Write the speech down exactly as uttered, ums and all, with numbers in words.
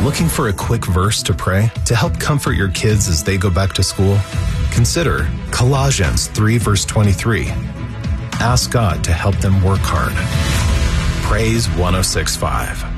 Looking for a quick verse to pray to help comfort your kids as they go back to school? Consider Colossians three, verse twenty-three. Ask God to help them work hard. Praise one oh six point five.